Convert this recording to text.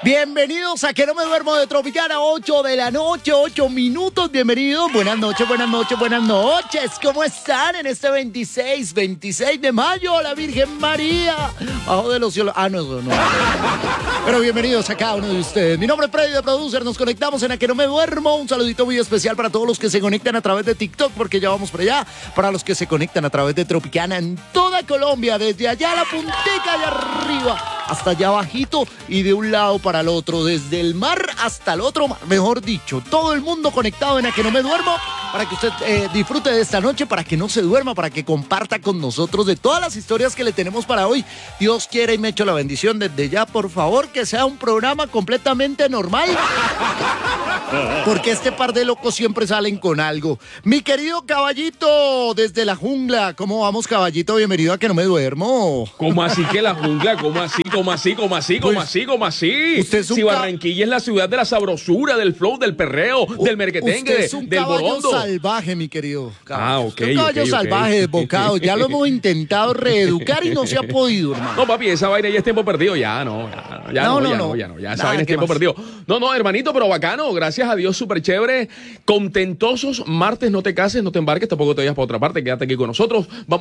Bienvenidos a Que No Me Duermo de Tropicana, 8 de la noche, 8 minutos. Bienvenidos, buenas noches, buenas noches, buenas noches. ¿Cómo están en este 26 de mayo? La Virgen María, bajo de los cielos. No. Pero bienvenidos a cada uno de ustedes. Mi nombre es Freddy de Producer, nos conectamos en A Que No Me Duermo. Un saludito muy especial para todos los que se conectan a través de TikTok, porque ya vamos por allá. Para los que se conectan a través de Tropicana en toda Colombia, desde allá a la puntica allá arriba hasta allá abajito y de un lado para el otro, desde el mar hasta el otro mar, mejor dicho, todo el mundo conectado en A Que No Me Duermo, para que usted disfrute de esta noche, para que no se duerma, para que comparta con nosotros de todas las historias que le tenemos para hoy. Dios quiera y me echo la bendición desde ya, por favor, que sea un programa completamente normal, porque este par de locos siempre salen con algo. Mi querido Caballito, desde la jungla, ¿cómo vamos, Caballito? Bienvenido a Que No Me Duermo. ¿Cómo así que la jungla? ¿Cómo así? Usted es un Si Barranquilla es la ciudad de la sabrosura, del flow, del perreo, del merquetengue, usted es un del borondo. caballo salvaje, mi querido. Ok. Un caballo salvaje, desbocado. Ya lo hemos intentado reeducar y no se ha podido, hermano. No, papi, esa vaina ya es tiempo perdido. Ya esa vaina es tiempo perdido. No, hermanito, pero bacano. Gracias a Dios, súper chévere. Contentosos. Martes, no te cases, no te embarques, tampoco te vayas para otra parte. Quédate aquí con nosotros. Vamos